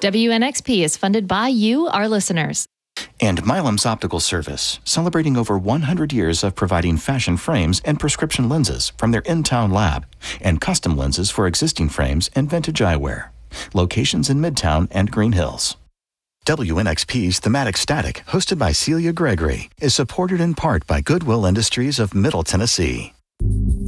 WNXP is funded by you, our listeners. And Milam's Optical Service, celebrating over 100 years of providing fashion frames and prescription lenses from their in-town lab, and custom lenses for existing frames and vintage eyewear. Locations in Midtown and Green Hills. WNXP's Thematic Static, hosted by Celia Gregory, is supported in part by Goodwill Industries of Middle Tennessee.